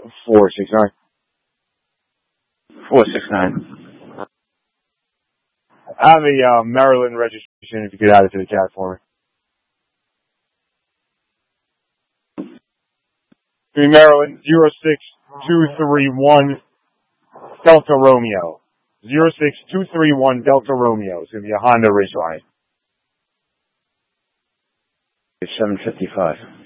469. 469. I have a Maryland registration if you could add it to the chat for me. Maryland 06231 Delta Romeo. 06231 Delta Romeo. It's going to be a Honda Ridgeline. 755.